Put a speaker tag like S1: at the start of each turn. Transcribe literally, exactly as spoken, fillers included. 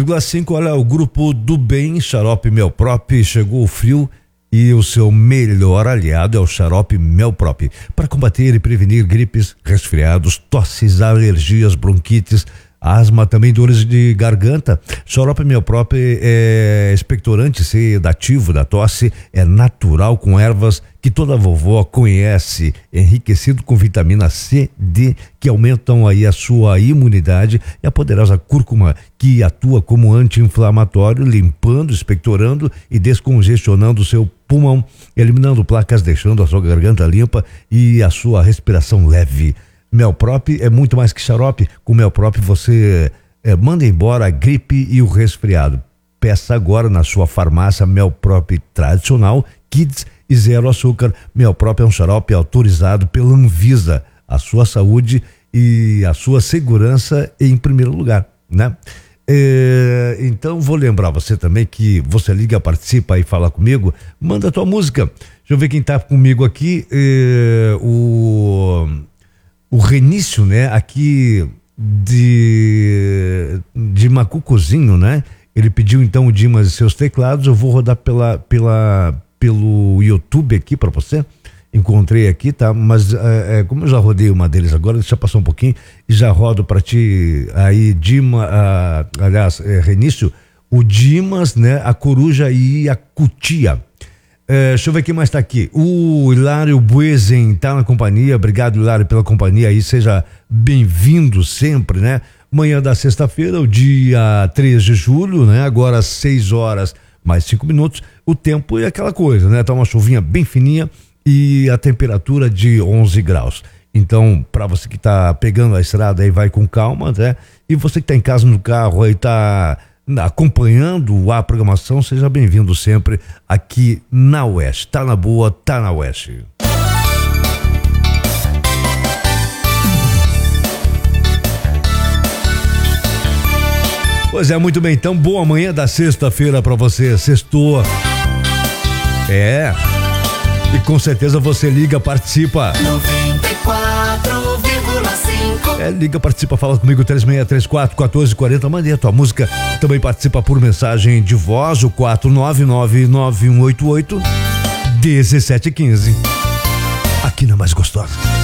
S1: vírgula cinco, olha, o grupo do bem, Xarope Melprop, chegou o frio e o seu melhor aliado é o Xarope Melprop, para combater e prevenir gripes, resfriados, tosses, alergias, bronquites, asma, também dores de garganta. Xarope Melprop é expectorante sedativo da tosse, é natural com ervas que toda vovó conhece, enriquecido com vitamina C, D, que aumentam aí a sua imunidade, e a poderosa cúrcuma, que atua como anti-inflamatório, limpando, expectorando e descongestionando o seu pulmão, eliminando placas, deixando a sua garganta limpa e a sua respiração leve. Melprop é muito mais que xarope. Com Melprop você é, manda embora a gripe e o resfriado. Peça agora na sua farmácia Melprop tradicional, Kids e zero açúcar. Melprop é um xarope autorizado pela Anvisa. A sua saúde e a sua segurança em primeiro lugar, né? É, então vou lembrar você também que você liga, participa e fala comigo, manda a tua música. Deixa eu ver quem tá comigo aqui. É, o O Renício, né? Aqui de, de Macucozinho, né? Ele pediu então o Dimas e seus teclados. Eu vou rodar pela, pela, pelo YouTube aqui para você. Encontrei aqui, tá? Mas é, como eu já rodei uma deles agora, deixa eu passar um pouquinho e já rodo para ti aí, Dima, ah, aliás, é, Renício, o Dimas, né? A Coruja e a Cutia. É, deixa eu ver quem mais tá aqui. O Hilário Buezen tá na companhia. Obrigado, Hilário, pela companhia aí. Seja bem-vindo sempre, né? Manhã da sexta-feira, o dia três de julho, né? Agora às seis horas mais cinco minutos. O tempo é aquela coisa, né? Tá uma chuvinha bem fininha e a temperatura de onze graus. Então, para você que tá pegando a estrada aí, vai com calma, né? E você que tá em casa no carro aí, tá acompanhando a programação, seja bem-vindo sempre aqui na Oeste. Tá na boa, tá na Oeste. Pois é, muito bem, então boa manhã da sexta-feira pra você, sextou. É, e com certeza você liga, participa.
S2: noventa e quatro vírgula cinco.
S1: É, liga, participa, fala comigo, três seis três quatro, um quatro quatro zero, mande a tua música. Também participa por mensagem de voz, o quatro nove nove nove um oito oito um sete um cinco. Aqui na Mais Gostosa.